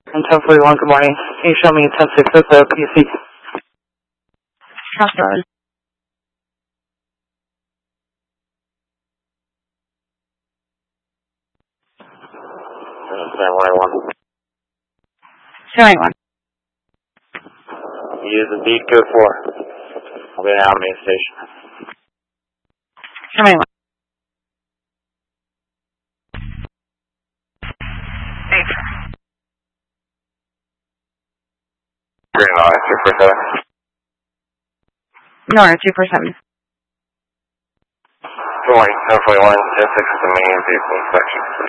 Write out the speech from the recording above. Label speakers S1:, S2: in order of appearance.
S1: And 1041, good morning. Can you show me 106 at the PC?
S2: Crossroads. Showing one.
S3: Use the beat code 4. I'll be at Alameda Station.
S2: Showing one.
S3: Green line, 247.
S2: No, 247.
S3: Good morning, 1041, 10-6 is the main vehicle inspection.